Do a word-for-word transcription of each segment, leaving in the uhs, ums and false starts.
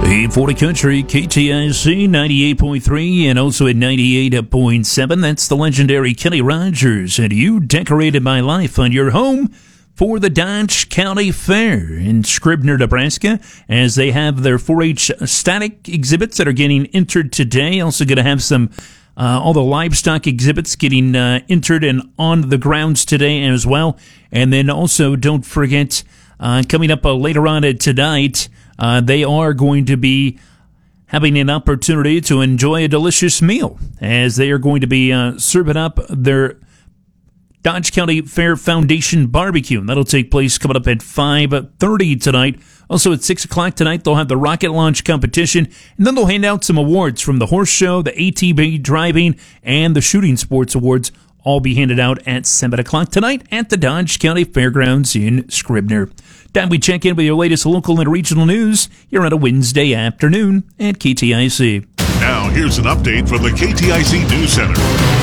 Hey, for the country, K T I C ninety-eight point three and also at ninety-eight point seven. That's the legendary Kenny Rogers. And you decorated my life on your home for the Dodge County Fair in Scribner, Nebraska, as they have their four H static exhibits that are getting entered today. Also going to have some uh, all the livestock exhibits getting uh, entered and on the grounds today as well. And then also don't forget, uh, coming up uh, later on tonight, Uh, they are going to be having an opportunity to enjoy a delicious meal as they are going to be uh, serving up their Dodge County Fair Foundation Barbecue. And that'll take place coming up at five thirty tonight. Also at six o'clock tonight, they'll have the rocket launch competition. And then they'll hand out some awards from the horse show, the A T V driving, and the shooting sports awards. All be handed out at seven o'clock tonight at the Dodge County Fairgrounds in Scribner. Time we check in with your latest local and regional news here on a Wednesday afternoon at K T I C. Now, here's an update from the K T I C News Center.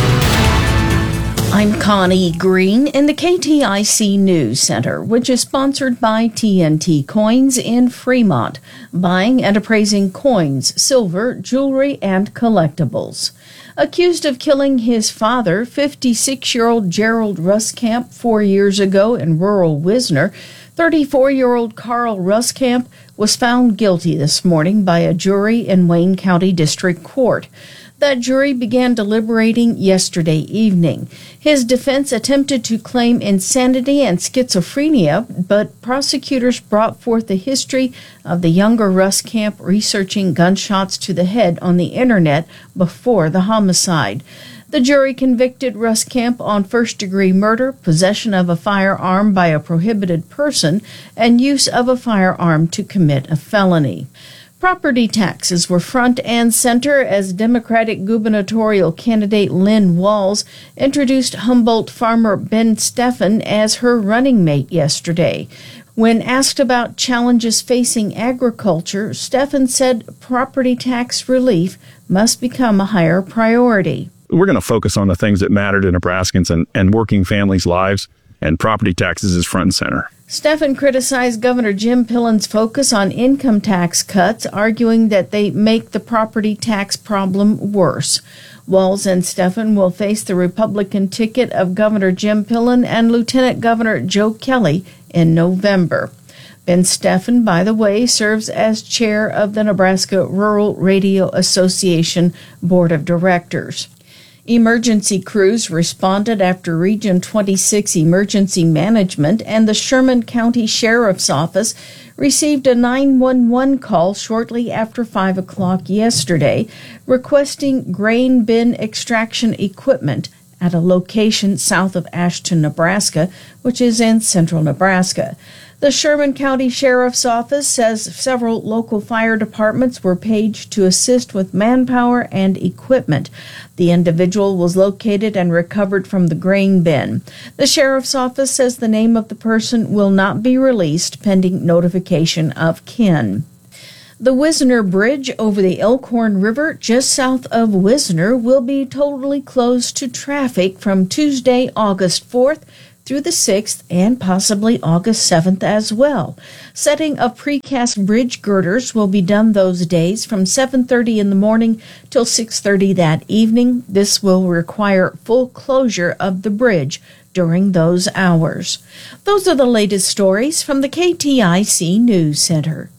I'm Connie Green in the K T I C News Center, which is sponsored by T N T Coins in Fremont, buying and appraising coins, silver, jewelry, and collectibles. Accused of killing his father, fifty-six-year-old Gerald Ruskamp, four years ago in rural Wisner, thirty-four-year-old Carl Ruskamp was found guilty this morning by a jury in Wayne County District Court. That jury began deliberating yesterday evening. His defense attempted to claim insanity and schizophrenia, but prosecutors brought forth the history of the younger Ruskamp researching gunshots to the head on the internet before the homicide. The jury convicted Ruskamp on first-degree murder, possession of a firearm by a prohibited person, and use of a firearm to commit a felony. Property taxes were front and center as Democratic gubernatorial candidate Lynn Walls introduced Humboldt farmer Ben Steffen as her running mate yesterday. When asked about challenges facing agriculture, Steffen said property tax relief must become a higher priority. We're going to focus on the things that matter to Nebraskans and, and working families' lives, and property taxes is front and center. Steffen criticized Governor Jim Pillen's focus on income tax cuts, arguing that they make the property tax problem worse. Walls and Steffen will face the Republican ticket of Governor Jim Pillen and Lieutenant Governor Joe Kelly in November. Ben Steffen, by the way, serves as chair of the Nebraska Rural Radio Association Board of Directors. Emergency crews responded after Region twenty-six Emergency Management and the Sherman County Sheriff's Office received a nine one one call shortly after five o'clock yesterday requesting grain bin extraction equipment at a location south of Ashton, Nebraska, which is in central Nebraska. The Sherman County Sheriff's Office says several local fire departments were paged to assist with manpower and equipment. The individual was located and recovered from the grain bin. The Sheriff's Office says the name of the person will not be released pending notification of kin. The Wisner Bridge over the Elkhorn River just south of Wisner will be totally closed to traffic from Tuesday, August fourth through the sixth and possibly August seventh as well. Setting of precast bridge girders will be done those days from seven thirty in the morning till six thirty that evening. This will require full closure of the bridge during those hours. Those are the latest stories from the K T I C News Center.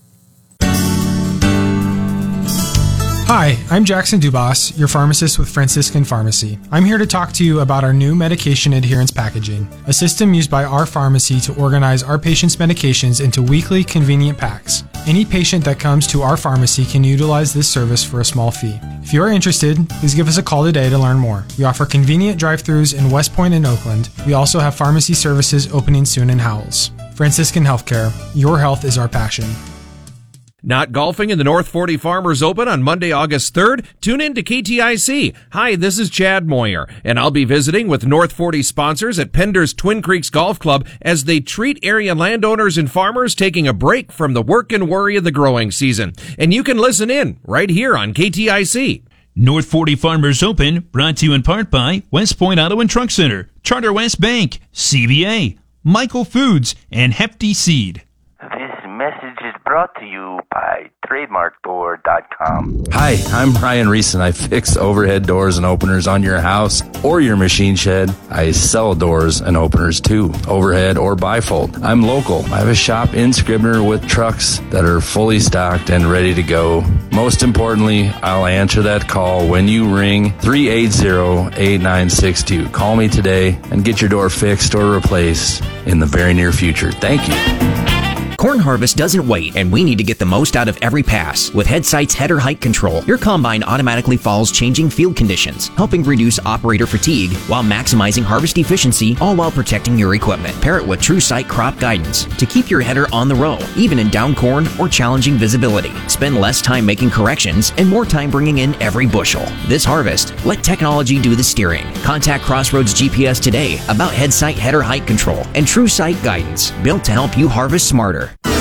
Hi, I'm Jackson Dubas, your pharmacist with Franciscan Pharmacy. I'm here to talk to you about our new medication adherence packaging, a system used by our pharmacy to organize our patients' medications into weekly convenient packs. Any patient that comes to our pharmacy can utilize this service for a small fee. If you are interested, please give us a call today to learn more. We offer convenient drive-thrus in West Point and Oakland. We also have pharmacy services opening soon in Howells. Franciscan Healthcare, your health is our passion. Not golfing in the North forty Farmers Open on Monday, August third? Tune in to K T I C. Hi, this is Chad Moyer, and I'll be visiting with North forty sponsors at Pender's Twin Creeks Golf Club as they treat area landowners and farmers taking a break from the work and worry of the growing season. And you can listen in right here on K T I C. North forty Farmers Open, brought to you in part by West Point Auto and Truck Center, Charter West Bank, C B A, Michael Foods, and Hefty Seed. This message is brought to you by trademark door dot com. Hi, I'm Ryan Reese, and I fix overhead doors and openers on your house or your machine shed. I sell doors and openers too, overhead or bifold. I'm local. I have a shop in Scribner with trucks that are fully stocked and ready to go. Most importantly, I'll answer that call when you ring three eight zero, eight nine six two. Call me today and get your door fixed or replaced in the very near future. Thank you. Corn harvest doesn't wait, and we need to get the most out of every pass. With Headsight's header height control, your combine automatically follows changing field conditions, helping reduce operator fatigue while maximizing harvest efficiency, all while protecting your equipment. Pair it with TrueSight crop guidance to keep your header on the row, even in down corn or challenging visibility. Spend less time making corrections and more time bringing in every bushel. This harvest, let technology do the steering. Contact Crossroads G P S today about Headsight header height control and TrueSight guidance, built to help you harvest smarter.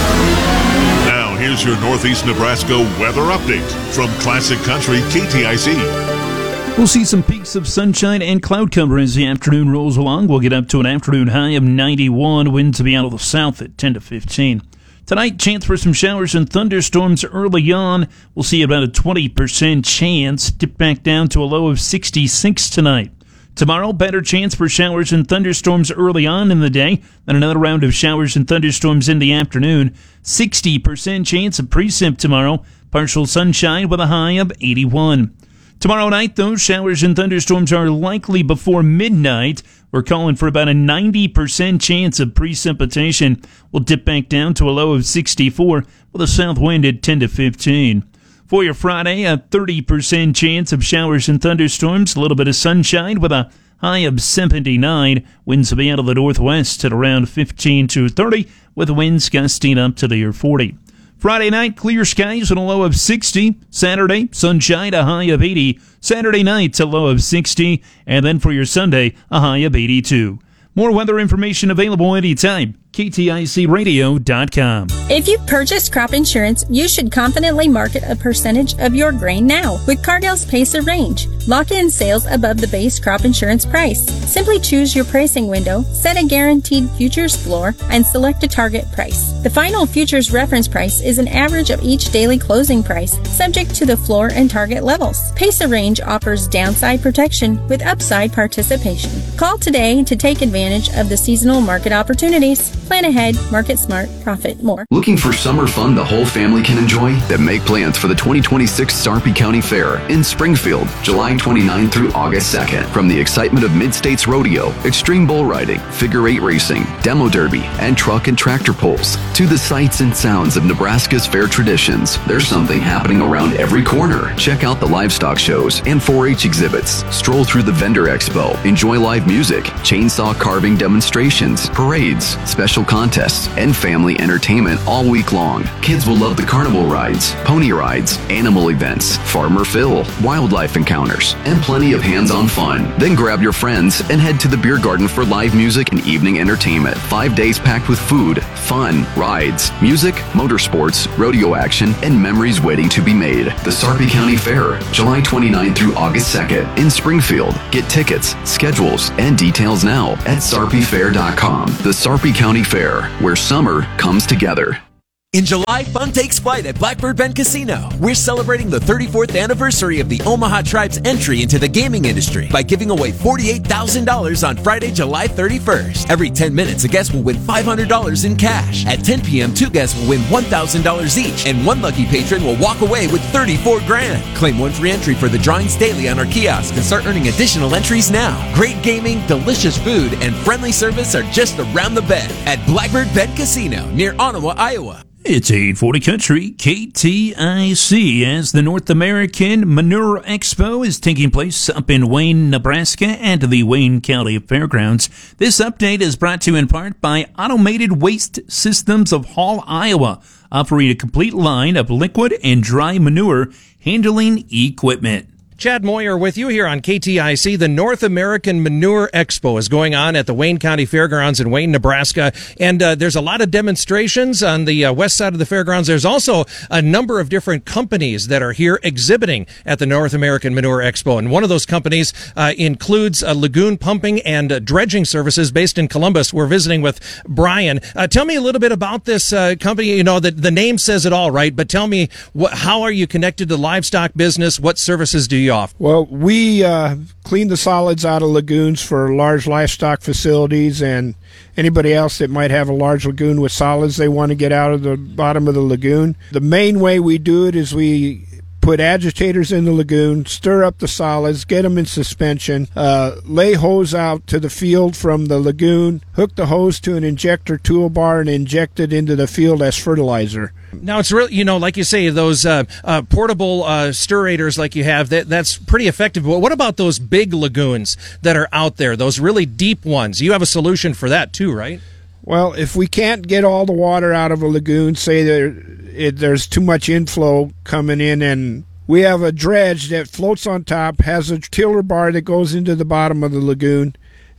Now, here's your Northeast Nebraska weather update from Classic Country K T I C. We'll see some peaks of sunshine and cloud cover as the afternoon rolls along. We'll get up to an afternoon high of ninety-one, winds to be out of the south at ten to fifteen. Tonight, chance for some showers and thunderstorms early on. We'll see about a twenty percent chance, dip back down to a low of sixty-six tonight. Tomorrow, better chance for showers and thunderstorms early on in the day, then another round of showers and thunderstorms in the afternoon. sixty percent chance of precip tomorrow, partial sunshine with a high of eighty-one. Tomorrow night, those showers and thunderstorms are likely before midnight. We're calling for about a ninety percent chance of precipitation. We'll dip back down to a low of sixty-four with a south wind at ten to fifteen. For your Friday, a thirty percent chance of showers and thunderstorms, a little bit of sunshine with a high of seventy-nine. Winds will be out of the northwest at around fifteen to thirty, with winds gusting up to near forty. Friday night, clear skies and a low of sixty. Saturday, sunshine, a high of eighty. Saturday night, a low of sixty. And then for your Sunday, a high of eighty-two. More weather information available anytime. K T I C radio dot com. If you've purchased crop insurance, you should confidently market a percentage of your grain now with Cardell's Pacer Range. Lock in sales above the base crop insurance price. Simply choose your pricing window, set a guaranteed futures floor, and select a target price. The final futures reference price is an average of each daily closing price, subject to the floor and target levels. Pacer Range offers downside protection with upside participation. Call today to take advantage of the seasonal market opportunities. Plan ahead, market smart, profit more. Looking for summer fun the whole family can enjoy? Then make plans for the twenty twenty-six Sarpy County Fair in Springfield, July twenty-ninth through August second. From the excitement of Mid-States Rodeo, extreme bull riding, figure eight racing, demo derby, and truck and tractor pulls, to the sights and sounds of Nebraska's fair traditions, there's something happening around every corner. Check out the livestock shows and four H exhibits. Stroll through the vendor expo. Enjoy live music, chainsaw carving demonstrations, parades, special contests, and family entertainment all week long. Kids will love the carnival rides, pony rides, animal events, Farmer Phil, wildlife encounters, and plenty of hands-on fun. Then grab your friends and head to the beer garden for live music and evening entertainment. Five days packed with food, fun, rides, music, motorsports, rodeo action, and memories waiting to be made. The Sarpy County Fair, July twenty-ninth through August second in Springfield. Get tickets, schedules, and details now at sarpy fair dot com. The Sarpy County Fair, where summer comes together. In July, fun takes flight at Blackbird Bend Casino. We're celebrating the thirty-fourth anniversary of the Omaha Tribe's entry into the gaming industry by giving away forty-eight thousand dollars on Friday, July thirty-first. Every ten minutes, a guest will win five hundred dollars in cash. At ten p.m., two guests will win one thousand dollars each, and one lucky patron will walk away with thirty-four grand. Claim one free entry for the drawings daily on our kiosk and start earning additional entries now. Great gaming, delicious food, and friendly service are just around the bend at Blackbird Bend Casino near Ottawa, Iowa. It's eight forty Country, K T I C, as the North American Manure Expo is taking place up in Wayne, Nebraska at the Wayne County Fairgrounds. This update is brought to you in part by Automated Waste Systems of Hall, Iowa, offering a complete line of liquid and dry manure handling equipment. Chad Moyer with you here on K T I C. The North American Manure Expo is going on at the Wayne County Fairgrounds in Wayne, Nebraska. And uh, there's a lot of demonstrations on the uh, west side of the fairgrounds. There's also a number of different companies that are here exhibiting at the North American Manure Expo. And one of those companies uh, includes uh, Lagoon Pumping and uh, Dredging Services based in Columbus. We're visiting with Brian. Uh, tell me a little bit about this uh, company. You know, the, the name says it all, right? But tell me, what, how are you connected to livestock business? What services do you offer? Well, we uh, clean the solids out of lagoons for large livestock facilities and anybody else that might have a large lagoon with solids they want to get out of the bottom of the lagoon. The main way we do it is we put agitators in the lagoon, stir up the solids, get them in suspension, uh, lay hose out to the field from the lagoon, hook the hose to an injector toolbar, and inject it into the field as fertilizer. Now, it's really, you know, like you say, those uh, uh, portable uh, stirrators like you have, that that's pretty effective. But what about those big lagoons that are out there, those really deep ones? You have a solution for that too, right? Well, if we can't get all the water out of a lagoon, say there it, there's too much inflow coming in, and we have a dredge that floats on top, has a tiller bar that goes into the bottom of the lagoon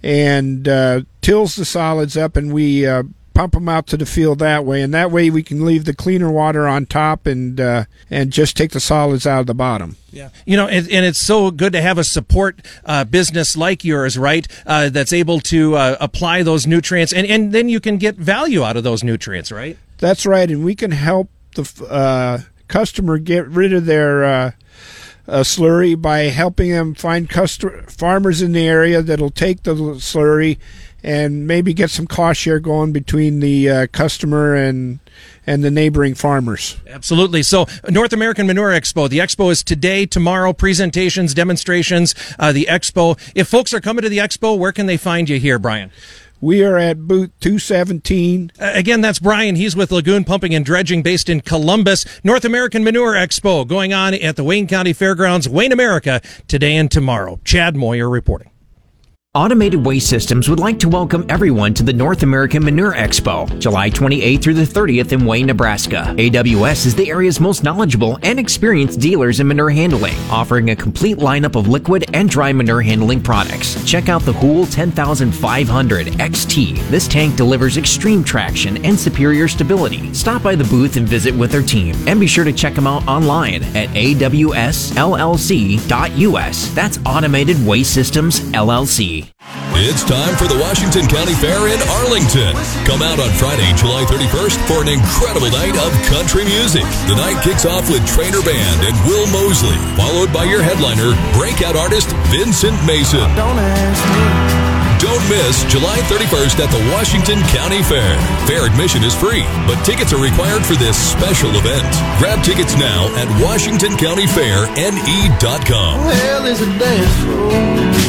and uh, tills the solids up, and we uh, pump them out to the field that way, and that way we can leave the cleaner water on top and uh, and just take the solids out of the bottom. Yeah, you know, and, and it's so good to have a support uh, business like yours, right, uh, that's able to uh, apply those nutrients, and, and then you can get value out of those nutrients, right? That's right, and we can help the uh, customer get rid of their uh, uh, slurry by helping them find customer, farmers in the area that'll take the slurry and maybe get some cost share going between the uh, customer and and the neighboring farmers. Absolutely. So, North American Manure Expo. The expo is today, tomorrow, presentations, demonstrations, uh, the expo. If folks are coming to the expo, where can they find you here, Brian? We are at booth two seventeen. Uh, again, that's Brian. He's with Lagoon Pumping and Dredging based in Columbus. North American Manure Expo going on at the Wayne County Fairgrounds, Wayne, America, today and tomorrow. Chad Moyer reporting. Automated Waste Systems would like to welcome everyone to the North American Manure Expo, July twenty-eighth through the thirtieth in Wayne, Nebraska. A W S is the area's most knowledgeable and experienced dealers in manure handling, offering a complete lineup of liquid and dry manure handling products. Check out the Hool ten thousand five hundred X T. This tank delivers extreme traction and superior stability. Stop by the booth and visit with their team, and be sure to check them out online at A W S L L C dot U S. That's Automated Waste Systems, L L C. It's time for the Washington County Fair in Arlington. Come out on Friday, July thirty-first for an incredible night of country music. The night kicks off with Trainer Band and Will Mosley, followed by your headliner, breakout artist Vincent Mason. Don't ask me. Don't miss July thirty-first at the Washington County Fair. Fair admission is free, but tickets are required for this special event. Grab tickets now at washington county fair n e dot com. Well, there's a dance floor.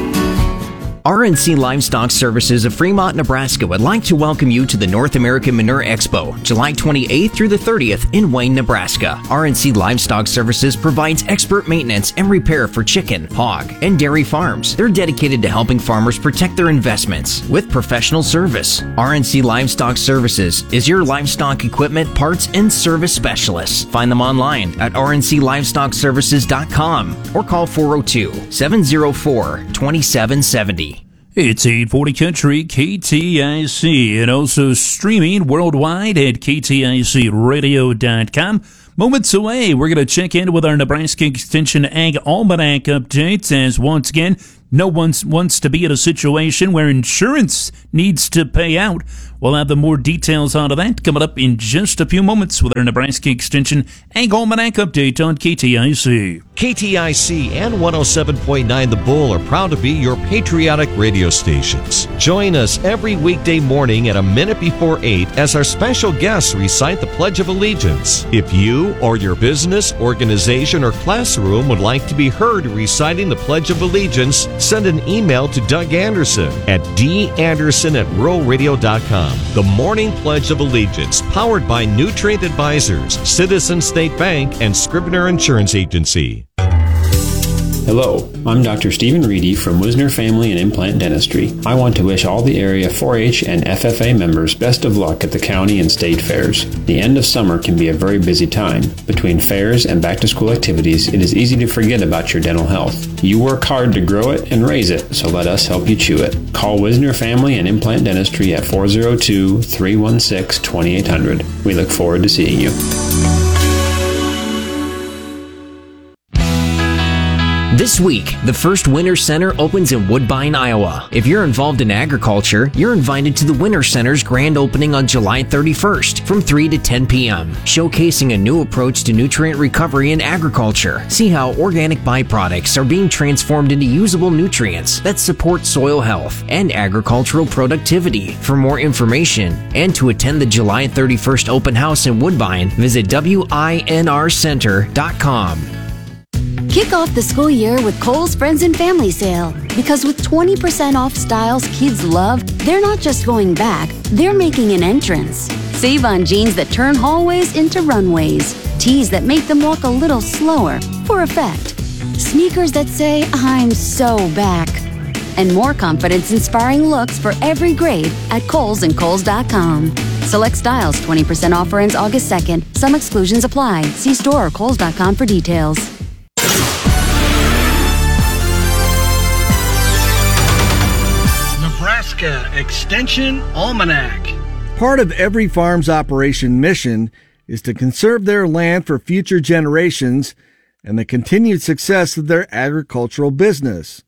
R and C Livestock Services of Fremont, Nebraska would like to welcome you to the North American Manure Expo, July twenty-eighth through the thirtieth in Wayne, Nebraska. R and C Livestock Services provides expert maintenance and repair for chicken, hog, and dairy farms. They're dedicated to helping farmers protect their investments with professional service. R and C Livestock Services is your livestock equipment, parts, and service specialist. Find them online at r n c livestock services dot com or call four oh two, seven oh four, two seven seven oh. It's eight forty Country, K T I C, and also streaming worldwide at k t i c radio dot com. Moments away, we're going to check in with our Nebraska Extension Ag Almanac updates, as once again, no one wants to be in a situation where insurance needs to pay out. We'll have the more details out of that coming up in just a few moments with our Nebraska Extension Ag Almanac update on K T I C. K T I C and one oh seven point nine The Bull are proud to be your patriotic radio stations. Join us every weekday morning at a minute before eight as our special guests recite the Pledge of Allegiance. If you or your business, organization, or classroom would like to be heard reciting the Pledge of Allegiance, send an email to Doug Anderson at d anderson at rural radio dot com. The Morning Pledge of Allegiance, powered by Nutrient Advisors, Citizen State Bank, and Scribner Insurance Agency. Hello, I'm Doctor Stephen Reedy from Wisner Family and Implant Dentistry. I want to wish all the area four H and F F A members best of luck at the county and state fairs. The end of summer can be a very busy time. Between fairs and back-to-school activities, it is easy to forget about your dental health. You work hard to grow it and raise it, so let us help you chew it. Call Wisner Family and Implant Dentistry at four oh two, three one six, two eight zero zero. We look forward to seeing you. This week, the first Winter Center opens in Woodbine, Iowa. If you're involved in agriculture, you're invited to the Winter Center's grand opening on July thirty-first from three to ten p.m., showcasing a new approach to nutrient recovery in agriculture. See how organic byproducts are being transformed into usable nutrients that support soil health and agricultural productivity. For more information and to attend the July thirty-first open house in Woodbine, visit winr center dot com. Kick off the school year with Kohl's Friends and Family Sale. Because with twenty percent off styles kids love, they're not just going back, they're making an entrance. Save on jeans that turn hallways into runways, tees that make them walk a little slower for effect, sneakers that say, I'm so back, and more confidence-inspiring looks for every grade at Kohl's and Kohl's dot com. Select styles, twenty percent offer ends August second. Some exclusions apply. See store or Kohl's dot com for details. Nebraska Extension Almanac. Part of every farm's operation mission is to conserve their land for future generations and the continued success of their agricultural business.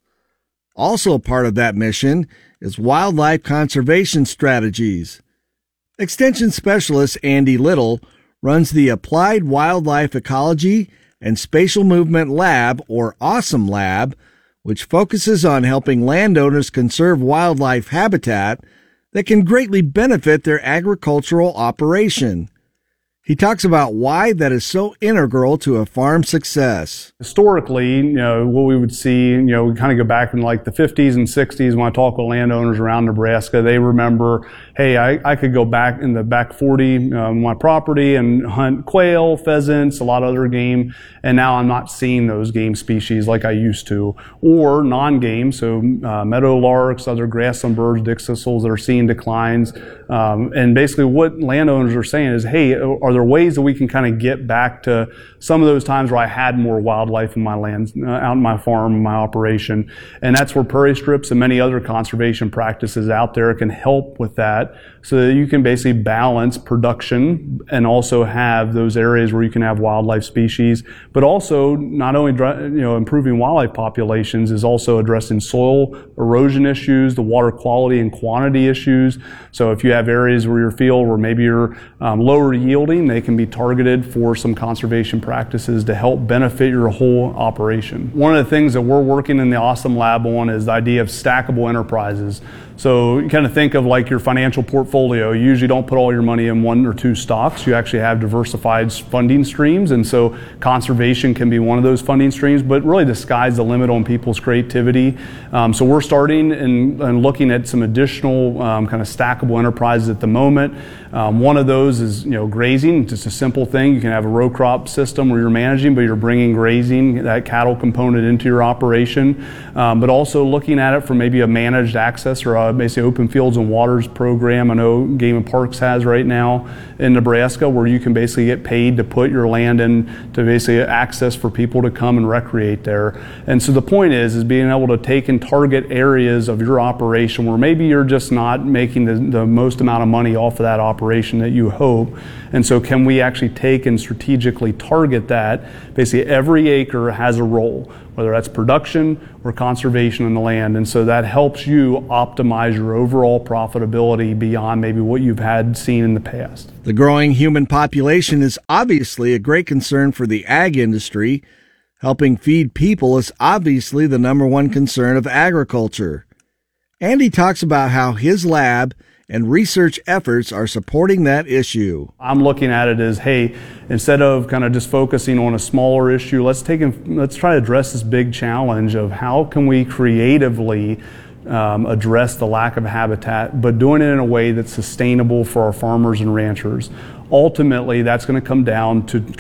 Also part of that mission is wildlife conservation strategies. Extension Specialist Andy Little runs the Applied Wildlife Ecology and Spatial Movement Lab, or AWESOME Lab, which focuses on helping landowners conserve wildlife habitat that can greatly benefit their agricultural operation. He talks about why that is so integral to a farm's success. Historically, you know, what we would see, you know, we kind of go back in like the fifties and sixties when I talk with landowners around Nebraska, they remember, hey, I, I could go back in the back forty, um, my property and hunt quail, pheasants, a lot of other game, and now I'm not seeing those game species like I used to. Or non-game, so uh, meadow larks, other grassland birds, dick thistles that are seeing declines. Um, and basically what landowners are saying is, hey, are there ways that we can kind of get back to some of those times where I had more wildlife in my land, uh, out in my farm, my operation? And that's where prairie strips and many other conservation practices out there can help with that, so that you can basically balance production and also have those areas where you can have wildlife species, but also not only, you know, improving wildlife populations is also addressing soil erosion issues, the water quality and quantity issues. So if you have areas where your field where maybe you're um, lower yielding, they can be targeted for some conservation practices to help benefit your whole operation. One of the things that we're working in the AWESOME Lab on is the idea of stackable enterprises. So you kind of think of like your financial portfolio. You usually don't put all your money in one or two stocks. You actually have diversified funding streams, and so conservation can be one of those funding streams, but really the sky's the limit on people's creativity. Um, so we're starting and, and looking at some additional um, kind of stackable enterprises at the moment. Um, one of those is, you know, grazing. Just a simple thing. You can have a row crop system where you're managing, but you're bringing grazing, that cattle component, into your operation. Um, but also looking at it from maybe a managed access or a basically open fields and waters program. I know Game and Parks has right now in Nebraska, where you can basically get paid to put your land in to basically access for people to come and recreate there. And so the point is, is being able to take and target areas of your operation where maybe you're just not making the, the most amount of money off of that operation that you hope. And so can we actually take and strategically target that? Basically every acre has a role, whether that's production or conservation on the land. And so that helps you optimize your overall profitability beyond maybe what you've had seen in the past. The growing human population is obviously a great concern for the ag industry. Helping feed people is obviously the number one concern of agriculture. Andy talks about how his lab and research efforts are supporting that issue. I'm looking at it as, hey, instead of kind of just focusing on a smaller issue, let's take and let's try to address this big challenge of how can we creatively um, address the lack of habitat, but doing it in a way that's sustainable for our farmers and ranchers. Ultimately, that's going to come down to kind of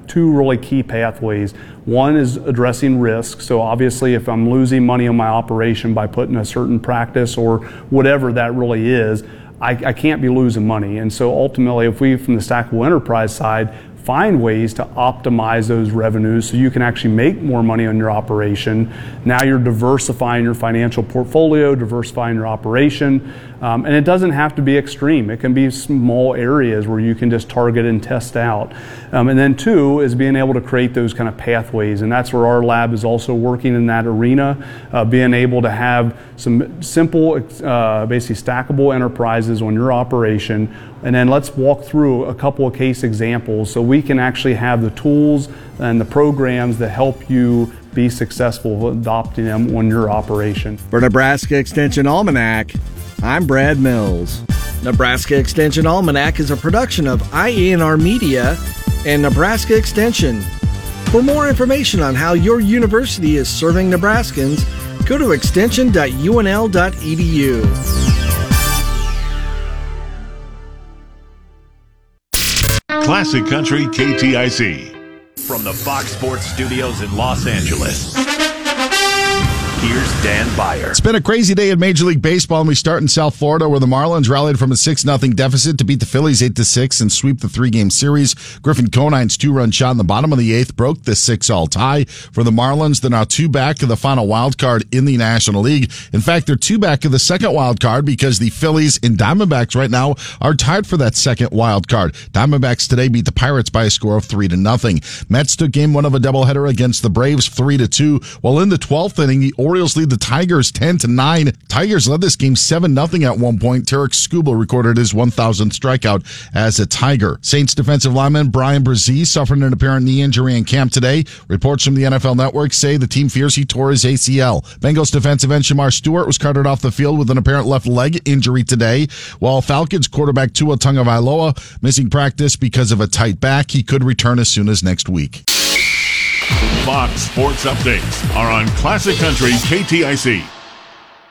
two really key pathways. One is addressing risk. So obviously if I'm losing money on my operation by putting a certain practice or whatever that really is, I, I can't be losing money. And so ultimately, if we, from the Stackable Enterprise side, find ways to optimize those revenues so you can actually make more money on your operation. Now you're diversifying your financial portfolio, diversifying your operation, um, and it doesn't have to be extreme. It can be small areas where you can just target and test out. Um, and then two is being able to create those kind of pathways, and that's where our lab is also working in that arena, uh, being able to have some simple, uh, basically stackable enterprises on your operation. And then let's walk through a couple of case examples so we can actually have the tools and the programs that help you be successful adopting them on your operation. For Nebraska Extension Almanac, I'm Brad Mills. Nebraska Extension Almanac is a production of I E and R Media and Nebraska Extension. For more information on how your university is serving Nebraskans, go to extension dot U N L dot E D U. Classic Country K T I C. From the Fox Sports Studios in Los Angeles, here's Dan Beyer. It's been a crazy day in Major League Baseball, and we start in South Florida, where the Marlins rallied from a six nothing deficit to beat the Phillies eight to six and sweep the three-game series. Griffin Conine's two-run shot in the bottom of the eighth broke the six-all tie for the Marlins. They're now two back of the final wild card in the National League. In fact, they're two back of the second wild card because the Phillies and Diamondbacks right now are tied for that second wild card. Diamondbacks today beat the Pirates by a score of three to nothing. Mets took game one of a doubleheader against the Braves three to two, while in the twelfth inning, the Orioles lead the Tigers ten to nine. Tigers led this game seven nothing at one point. Tarek Skubal recorded his one thousandth strikeout as a Tiger. Saints defensive lineman Brian Brzee suffered an apparent knee injury in camp today. Reports from the N F L Network say the team fears he tore his A C L. Bengals defensive end Shamar Stewart was carted off the field with an apparent left leg injury today, while Falcons quarterback Tua Tagovailoa missing practice because of a tight back. He could return as soon as next week. Fox Sports Updates are on Classic Country K T I C.